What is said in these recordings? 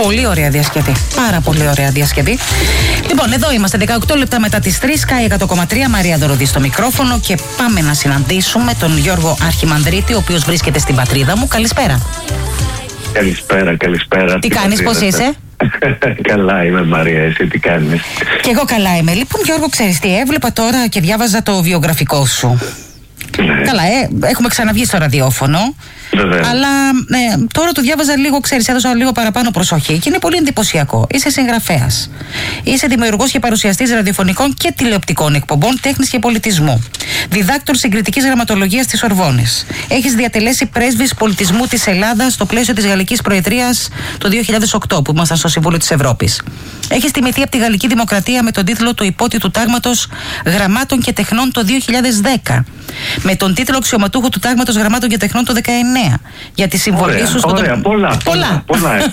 Πολύ ωραία διασκευή. Πάρα πολύ ωραία διασκευή. Λοιπόν, εδώ είμαστε 18 λεπτά μετά τις 3. Sky 100,3. Μαρία Δωροδή στο μικρόφωνο. Και πάμε να συναντήσουμε τον Γιώργο Αρχιμανδρίτη, ο οποίος βρίσκεται στην πατρίδα μου. Καλησπέρα. Καλησπέρα. Τι κάνεις, πώς είσαι? Καλά είμαι, Μαρία, εσύ τι κάνεις? Και εγώ καλά είμαι. Λοιπόν, Γιώργο, ξέρεις τι, έβλεπα τώρα και διάβαζα το βιογραφικό σου. Ναι. Καλά, έχουμε ξαναβγεί στο ραδιόφωνο. Βέβαια. Αλλά τώρα το διάβαζα λίγο, ξέρεις, έδωσα λίγο παραπάνω προσοχή και είναι πολύ εντυπωσιακό. Είσαι συγγραφέας. Είσαι δημιουργός και παρουσιαστής ραδιοφωνικών και τηλεοπτικών εκπομπών τέχνης και πολιτισμού. Διδάκτορ συγκριτικής γραμματολογίας της Σορβόνης. Έχεις διατελέσει πρέσβης πολιτισμού της Ελλάδας στο πλαίσιο της Γαλλικής Προεδρίας το 2008, που ήμασταν στο Συμβούλιο της Ευρώπης. Έχεις τιμηθεί από τη Γαλλική Δημοκρατία με τον τίτλο του Υπότιτλου Τάγματος Γραμμάτων και Τεχνών το 2010. Με τον τίτλο Αξιωματούχου του Τάγματος Γραμμάτων και Τεχνών το 2019. Για τη συμβολή σου στον τομέα. Πολλά.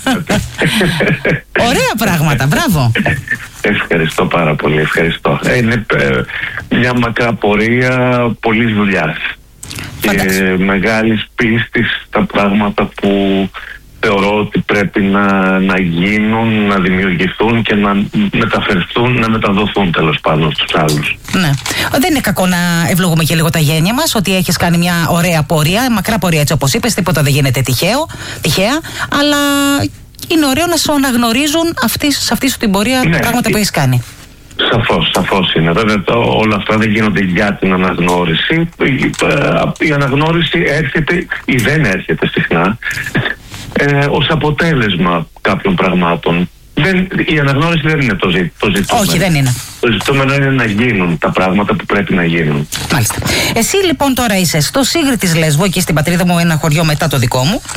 Ωραία πράγματα, μπράβο. Ευχαριστώ πάρα πολύ, ευχαριστώ. Είναι μια μακρά πορεία πολλής δουλειάς και μεγάλης πίστης στα πράγματα που θεωρώ ότι πρέπει να γίνουν, να δημιουργηθούν και να μεταφερθούν, να μεταδοθούν τέλος πάντων στους άλλους. Ναι. Δεν είναι κακό να ευλογούμε και λίγο τα γένια μας, ότι έχεις κάνει μια ωραία πορεία, μακρά πορεία έτσι όπως είπες, τίποτα δεν γίνεται τυχαία, αλλά είναι ωραίο να σου αναγνωρίζουν σε αυτή σου την πορεία τα πράγματα που έχεις κάνει. Σαφώς είναι. Βέβαια όλα αυτά δεν γίνονται για την αναγνώριση. Η αναγνώριση έρχεται ή δεν έρχεται συχνά ως αποτέλεσμα κάποιων πραγμάτων. Η αναγνώριση δεν είναι το ζητούμενο. Όχι, δεν είναι. Το ζητούμενο είναι να γίνουν τα πράγματα που πρέπει να γίνουν. Μάλιστα. Εσύ λοιπόν τώρα είσαι στο Σύγρη της Λέσβου, εκεί στην πατρίδα μου, ένα χωριό μετά το δικό μου,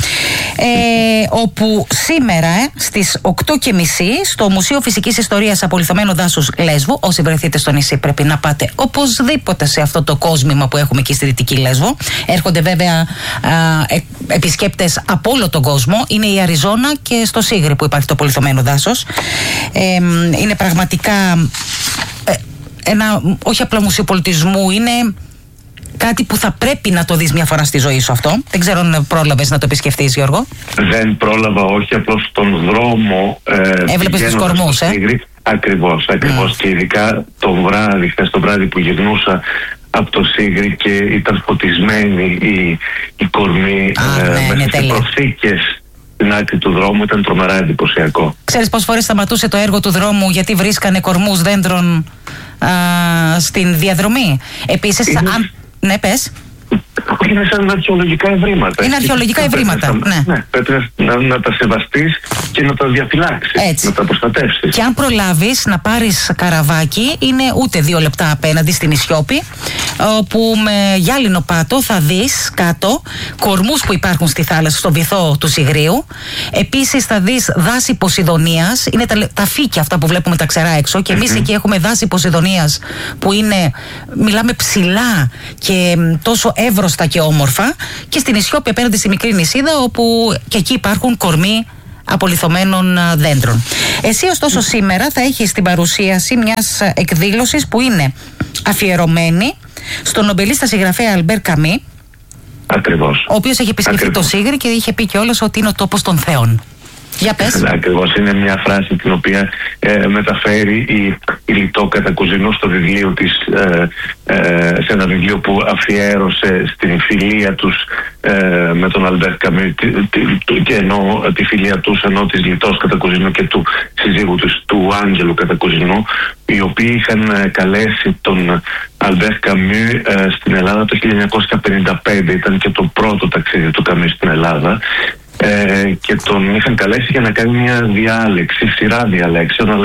όπου σήμερα στις 8:30 στο Μουσείο Φυσικής Ιστορίας Απολιθωμένου Δάσους Λέσβου, όσοι βρεθείτε στο νησί πρέπει να πάτε οπωσδήποτε σε αυτό το κόσμημα που έχουμε εκεί στη Δυτική Λέσβο. Έρχονται βέβαια επισκέπτες από όλο τον κόσμο. Είναι η Αριζόνα και στο Σύγρη που υπάρχει το Απολιθωμένο Δάσος. Είναι πραγματικά ένα όχι απλά μουσείο πολιτισμού, είναι κάτι που θα πρέπει να το δεις μια φορά στη ζωή σου αυτό. Δεν ξέρω αν πρόλαβες να το επισκεφτείς, Γιώργο. Δεν πρόλαβα, όχι, απλώς στον δρόμο έβλεπες τους κορμούς, Ακριβώς. Και ειδικά το βράδυ, χθες το βράδυ που γυρνούσα από το Σύγρη και ήταν φωτισμένη η κορμή μέσα στις προθήκες στην άκρη του δρόμου, ήταν τρομερά εντυπωσιακό. Ξέρεις πόσες φορές σταματούσε το έργο του δρόμου γιατί βρίσκανε κορμούς δέντρων στην διαδρομή? Επίσης, ναι, πες. Είναι σαν αρχαιολογικά ευρήματα. Είναι αρχαιολογικά ευρήματα. Ναι, πρέπει να τα σεβαστείς και να τα διαφυλάξεις, να τα προστατεύσεις. Και αν προλάβεις να πάρεις καραβάκι, είναι ούτε 2 λεπτά απέναντι στην Ισιώπη, όπου με γυάλινο πάτο θα δεις κάτω κορμούς που υπάρχουν στη θάλασσα, στο βυθό του Σιγρίου. Επίσης θα δεις δάση Ποσειδονίας, είναι τα φύκια αυτά που βλέπουμε τα ξερά έξω, και εμείς εκεί έχουμε δάση Ποσειδονίας που είναι, μιλάμε ψηλά και τόσο εύρωστα και όμορφα, και στην Ισιώπη απέναντι στη μικρή νησίδα, όπου και εκεί υπάρχουν κορμοί απολιθωμένων δέντρων. Εσύ ωστόσο σήμερα θα έχεις την παρουσίαση μιας εκδήλωσης που είναι αφιερωμένη στον νομπελίστα συγγραφέα Αλμπέρ Καμί. Ακριβώς. Ο οποίος έχει επισκεφτεί το Σύγρη και είχε πει κιόλας ότι είναι ο τόπος των θεών. Για πες. Ακριβώς, είναι μια φράση την οποία μεταφέρει η Λιτό Κατακουζινού στο βιβλίο της, σε ένα βιβλίο που αφιέρωσε στην φιλία τους με τον Αλμπέρ Καμί, και ενώ τη φιλία τους ενώ της Λιτός Κατακουζινού και του συζύγου του Άγγελου Κατακουζινού, οι οποίοι είχαν καλέσει τον Αλμπέρ Καμί στην Ελλάδα το 1955. Ήταν και το πρώτο ταξίδι του Καμί στην Ελλάδα. Και τον είχαν καλέσει για να κάνει μια διάλεξη, σειρά διαλέξεων, αλλά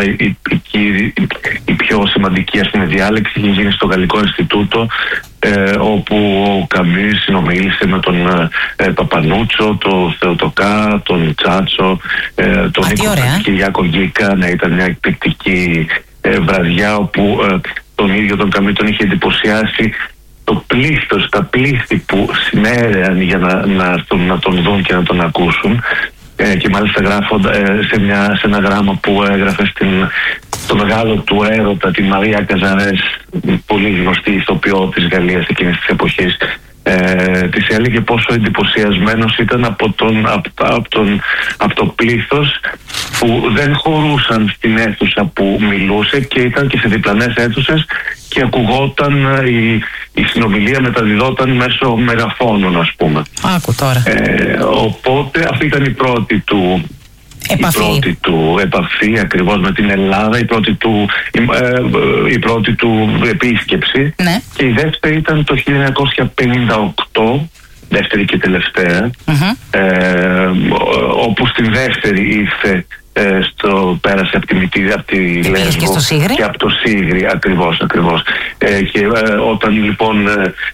η πιο σημαντική διάλεξη είχε γίνει στο Γαλλικό Ινστιτούτο, όπου ο Καμί συνομίλησε με τον Παπανούτσο, τον Θεοτοκά, τον Τσάτσο, τον Κυριάκο Γκίκα. Ναι, ήταν μια εκπληκτική βραδιά όπου τον ίδιο τον Καμί τον είχε εντυπωσιάσει το πλήθος, τα πλήθη που συνέρεαν για να τον δουν και να τον ακούσουν, και μάλιστα γράφοντα σε ένα γράμμα που έγραφε το μεγάλο του έρωτα, τη Μαρία Καζαρές, πολύ γνωστή ηθοποιό της Γαλλίας εκείνης της εποχής, της έλεγε πόσο εντυπωσιασμένος ήταν από το πλήθος που δεν χωρούσαν στην αίθουσα που μιλούσε και ήταν και σε διπλανές αίθουσες και ακουγόταν η συνομιλία, μεταδιδόταν μέσω μεγαφώνων, ας πούμε. Άκου τώρα. Οπότε αυτή ήταν η πρώτη του επαφή ακριβώς με την Ελλάδα, η πρώτη του επίσκεψη. Ναι. Και η δεύτερη ήταν το 1958, δεύτερη και τελευταία, όπου στην δεύτερη ήρθε, πέρασε από τη Λέσβο και από το Σίγρη, ακριβώς. Και όταν λοιπόν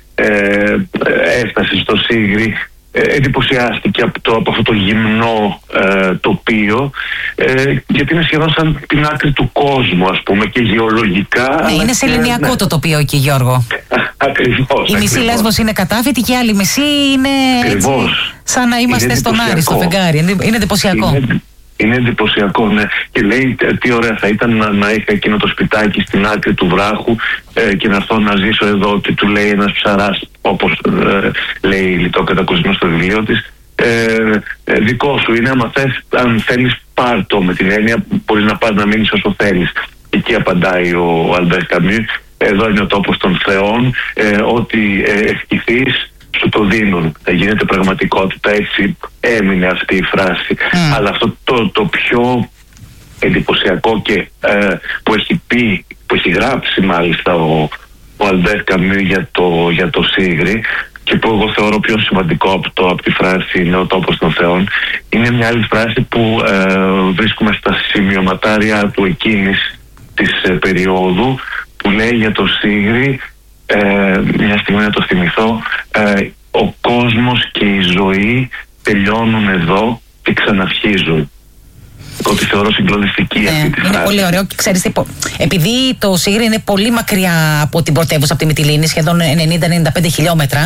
έφτασε στο Σίγρη, εντυπωσιάστηκε από αυτό το γυμνό τοπίο, γιατί είναι σχεδόν σαν την άκρη του κόσμου, ας πούμε, και γεωλογικά. Ναι, είναι σεληνιακό το τοπίο εκεί, Γιώργο. Ακριβώς. Η μισή Λέσβος είναι κατάφυτη και η άλλη μισή είναι έτσι, σαν να είμαστε στον Άρη, στο φεγγάρι. Είναι εντυπωσιακό. Είναι εντυπωσιακό, ναι. Και λέει τι ωραία θα ήταν να είχα εκείνο το σπιτάκι στην άκρη του βράχου και να έρθω να ζήσω εδώ. Και του λέει ένας ψαράς, όπως λέει η Λιτόκατα Κουζινό στο βιβλίο της, δικό σου είναι, αν θέλεις πάρ' το, με την έννοια μπορείς να πας να μείνεις όσο θέλεις. Εκεί απαντάει ο Αλμπέρ Καμιού, εδώ είναι ο τόπος των θεών, ό,τι ευχηθείς σου το δίνουν, γίνεται πραγματικότητα. Έτσι έμεινε αυτή η φράση. Αλλά αυτό το πιο εντυπωσιακό και που έχει γράψει μάλιστα ο Αλμπέρ Καμιού για το Σίγρη, και που εγώ θεωρώ πιο σημαντικό από τη φράση είναι ο τόπος των θεών, είναι μια άλλη φράση που βρίσκουμε στα σημειωματάρια του εκείνης της περίοδου, που λέει για το Σίγρη, μια στιγμή να το θυμηθώ, ο κόσμος και η ζωή τελειώνουν εδώ και ξαναρχίζουν. Ότι θεωρώ συγκλονιστική αυτή τη φράση. Είναι πολύ ωραίο και ξέρεις, επειδή το Σίγρη είναι πολύ μακριά από την πρωτεύουσα, από τη Μυτιλήνη, σχεδόν 90-95 χιλιόμετρα,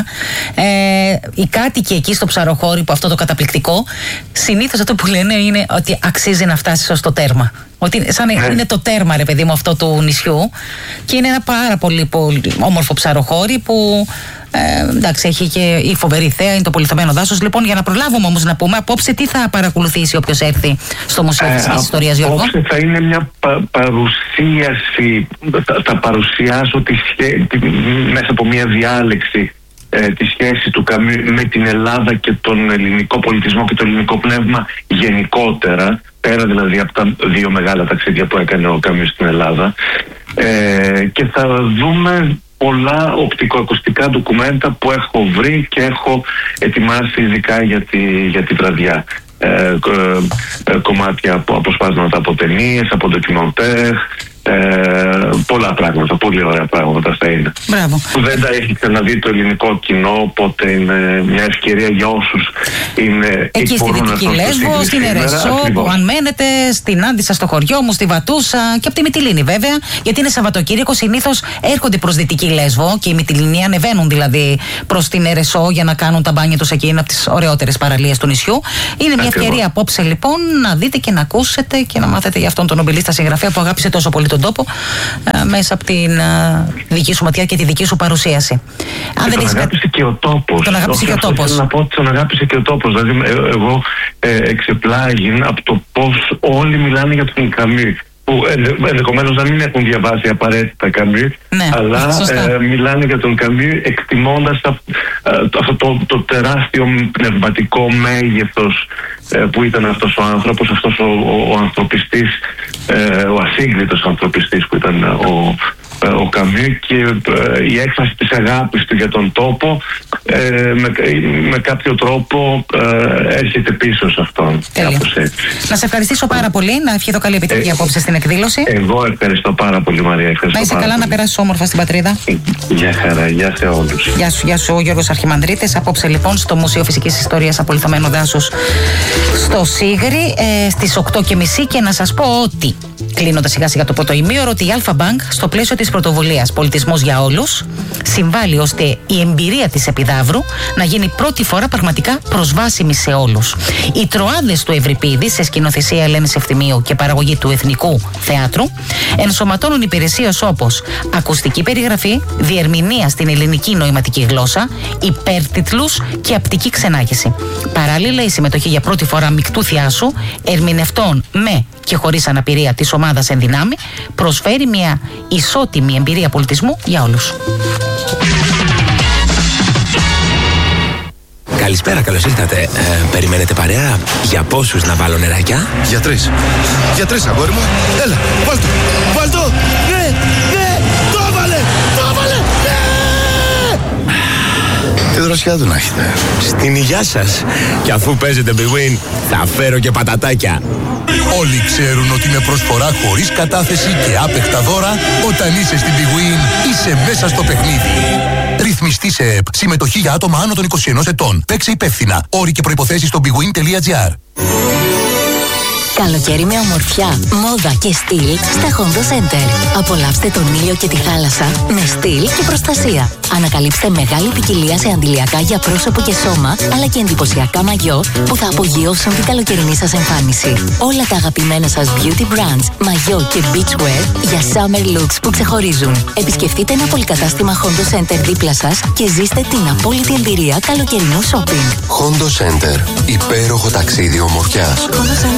οι κάτοικοι εκεί στο ψαροχώρι, που αυτό το καταπληκτικό, συνήθως αυτό που λένε είναι ότι αξίζει να φτάσει ως το τέρμα. Ότι είναι το τέρμα, ρε παιδί μου, αυτό του νησιού, και είναι ένα πάρα πολύ όμορφο ψαροχώρι που εντάξει, έχει και η φοβερή θέα, είναι το πολυθωμένο δάσος. Λοιπόν, για να προλάβουμε όμως να πούμε απόψε τι θα παρακολουθήσει όποιος έρθει στο Μουσείο Φυσικής Ιστορίας, Γιώργο. Απόψε θα είναι μια παρουσίαση, θα παρουσιάσω μέσα από μια διάλεξη τη σχέση του Καμιού με την Ελλάδα και τον ελληνικό πολιτισμό και το ελληνικό πνεύμα γενικότερα, πέρα δηλαδή από τα δύο μεγάλα ταξίδια που έκανε ο Καμιού στην Ελλάδα, και θα δούμε πολλά οπτικοακουστικά ντοκουμέντα που έχω βρει και έχω ετοιμάσει ειδικά για τη βραδιά. Κομμάτια από αποσπάσματα από ταινίες, από ντοκιμαντέρ, πολλά πράγματα, πολύ ωραία πράγματα θα είναι. Μπράβο. Που δεν τα έχει ξαναδεί το ελληνικό κοινό, οπότε είναι μια ευκαιρία για όσους είναι εκεί στη Δυτική Λέσβο, στην Ερεσό, που αν μένετε, στην Άντισσα, στο χωριό μου, στη Βατούσα και από τη Μυτιλήνη βέβαια, γιατί είναι Σαββατοκύριακο, συνήθως έρχονται προς Δυτική Λέσβο και οι Μυτιληνοί ανεβαίνουν δηλαδή προς την Ερεσό για να κάνουν τα μπάνια τους εκεί, είναι από τις ωραιότερες παραλίες του νησιού. Είναι μια ευκαιρία απόψε λοιπόν να δείτε και να ακούσετε και να μάθετε για αυτόν τον νομπελίστα συγγραφέα που αγάπησε τόσο πολύ τον τόπο, μέσα από την δική σου ματιά και τη δική σου παρουσίαση. Αν δεν τον αγάπησε και ο τόπος. Τον αγάπησε και ο τόπος. Θέλω να πω ότι τον αγάπησε και ο τόπος. Δηλαδή εγώ εξεπλάγει από το πώς όλοι μιλάνε για τον Καμιού, που ενδεχομένως να μην έχουν διαβάσει απαραίτητα Καμιού, ναι, αλλά μιλάνε για τον Καμιού εκτιμώντας αυτό το τεράστιο πνευματικό μέγεθος που ήταν αυτός ο άνθρωπος, αυτός ο ανθρωπιστής, ο ασύγκριτος ανθρωπιστής που ήταν ο Καμιού, και η έκφραση της αγάπης του για τον τόπο με κάποιο τρόπο έρχεται πίσω σε αυτόν. Να σε ευχαριστήσω πάρα πολύ, να ευχηθώ καλή επιτυχία απόψε στην εκδήλωση. Εγώ ευχαριστώ πάρα πολύ, Μαρία. Να είσαι καλά, να περάσεις όμορφα στην πατρίδα. Γεια χαρά, γεια σε όλους. Γεια σου, ο Γιώργος Αρχιμανδρίτης. Απόψε λοιπόν στο Μουσείο Φυσικής Ιστορίας Απολιθωμένο Δάσος στο Σίγρη στις 8:30, και να σας πω ότι κλείνοντας σιγά σιγά το πρώτο ημίωρο, ότι η Alpha Bank στο πλαίσιο της πρωτοβουλίας Πολιτισμός για Όλους συμβάλλει ώστε η εμπειρία της Επιδαύρου να γίνει πρώτη φορά πραγματικά προσβάσιμη σε όλους. Οι Τροάδες του Ευρυπίδη, σε σκηνοθεσία Ελένης Ευθυμίου και παραγωγή του Εθνικού Θεάτρου, ενσωματώνουν υπηρεσίες όπως ακουστική περιγραφή, διερμηνία στην ελληνική νοηματική γλώσσα, υπέρτιτλους και απτική ξενάγηση. Παράλληλα, η συμμετοχή για πρώτη φορά μεικτού θειάσου, ερμηνευτών με και χωρίς αναπηρία της ομάδας εν δυνάμει, προσφέρει μια ισότιμη εμπειρία πολιτισμού για όλους. Καλησπέρα, καλώς ήρθατε. Περιμένετε παρέα? Για πόσους να βάλω νεράκια? Για τρεις. Για τρεις, αγόρι μου. Έλα, βάλ' το. Βάλ' το. Ναι, ναι, το έβαλε, το έβαλε. Ναι! Τι δροσιά του να έχετε. Στην υγειά σας. Και αφού παίζετε Big Win, θα φέρω και πατατάκια. Όλοι ξέρουν ότι με προσφορά χωρίς κατάθεση και άπεχτα δώρα, όταν είσαι στην Big Win, είσαι μέσα στο παιχνίδι. Ρυθμιστή σε ΕΠ. Συμμετοχή για άτομα άνω των 21 ετών. Παίξε υπεύθυνα. Όροι και προϋποθέσεις στο bigwin.gr. Καλοκαίρι με ομορφιά, μόδα και στυλ στα Hondo Center. Απολαύστε τον ήλιο και τη θάλασσα με στυλ και προστασία. Ανακαλύψτε μεγάλη ποικιλία σε αντιλιακά για πρόσωπο και σώμα, αλλά και εντυπωσιακά μαγιό που θα απογειώσουν την καλοκαιρινή σας εμφάνιση. Όλα τα αγαπημένα σας beauty brands, μαγιό και beachwear για summer looks που ξεχωρίζουν. Επισκεφτείτε ένα πολυκατάστημα Hondo Center δίπλα σας και ζήστε την απόλυτη εμπειρία καλοκαιρινού shopping. Hondo Center. Υπέροχο ταξίδι ομορφιάς.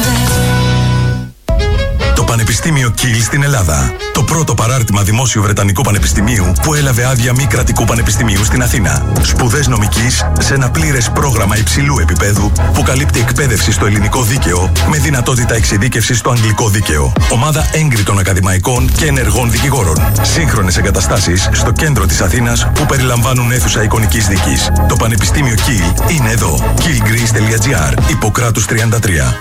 Το Πανεπιστήμιο Κιλ στην Ελλάδα. Το πρώτο παράρτημα δημόσιου Βρετανικού Πανεπιστημίου που έλαβε άδεια μη κρατικού πανεπιστημίου στην Αθήνα. Σπουδές νομικής σε ένα πλήρες πρόγραμμα υψηλού επίπεδου που καλύπτει εκπαίδευση στο ελληνικό δίκαιο με δυνατότητα εξειδίκευσης στο αγγλικό δίκαιο. Ομάδα έγκριτων ακαδημαϊκών και ενεργών δικηγόρων. Σύγχρονες εγκαταστάσεις στο κέντρο της Αθήνας που περιλαμβάνουν αίθουσα εικονικής δίκης. Το Πανεπιστήμιο Κιλ είναι εδώ. killgreece.gr. Ιπποκράτους 33.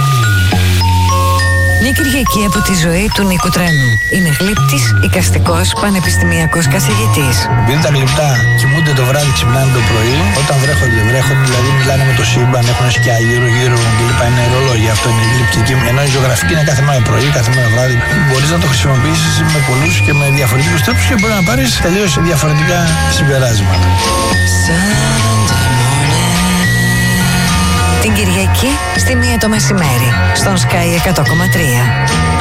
Μια Κυριακή από τη ζωή του Νίκου Τρένου. Είναι γλύπτης, εικαστικός, πανεπιστημιακός καθηγητής. Επειδή τα γλυπτά κοιμούνται το βράδυ, ξυπνάνε το πρωί, όταν βρέχονται, δηλαδή μιλάνε με το σύμπαν, έχουν σκιά γύρω-γύρω κλπ. Είναι ρολόγια, αυτό είναι η γλυπτική. Ενώ η ζωγραφική είναι κάθε μέρα πρωί, κάθε μέρα βράδυ. Μπορείς να το χρησιμοποιήσεις με πολλούς και με διαφορετικούς τρόπους και μπορεί να πάρεις τελείως διαφορετικά συμπεράσματα. Την Κυριακή στη 1 το μεσημέρι, στον Sky 100,3.